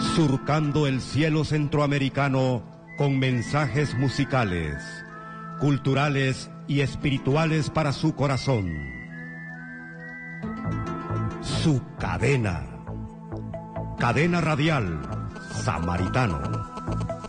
surcando el cielo centroamericano con mensajes musicales, culturales y espirituales para su corazón. Su cadena. Cadena Radial Samaritano.